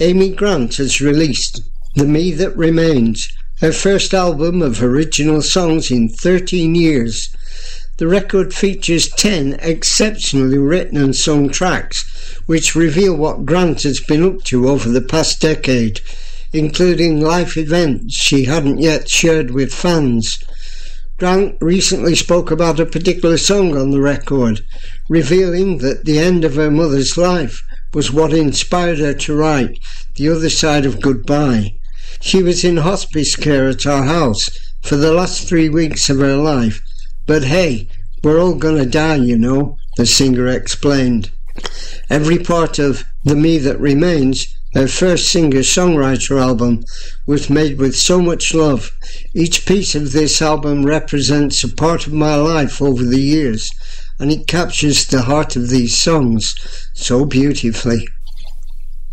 Amy Grant has released The Me That Remains, her first album of original songs in 13 years. The record features 10 exceptionally written and sung tracks, which reveal what Grant has been up to over the past decade, including life events she hadn't yet shared with fans. Grant recently spoke about a particular song on the record, revealing that the end of her mother's life was what inspired her to write The Other Side of Goodbye. She was in hospice care at our house for the last 3 weeks of her life, but hey, we're all gonna die, you know, the singer explained. Every part of The Me That Remains, her first singer-songwriter album, was made with so much love. Each piece of this album represents a part of my life over the years, and it captures the heart of these songs so beautifully.